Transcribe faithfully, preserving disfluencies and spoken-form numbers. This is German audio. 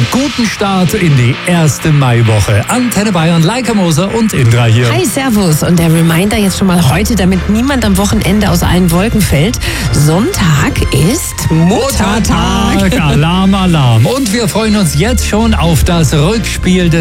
guten Start in die erste Maiwoche. Antenne Bayern, Leika Moser und Indra hier. Hi, servus. Und der Reminder jetzt schon mal heute, damit niemand am Wochenende aus allen Wolken fällt. Sonntag ist Muttertag. Alarm, Alarm. Und wir freuen uns jetzt schon auf das Rückspiel des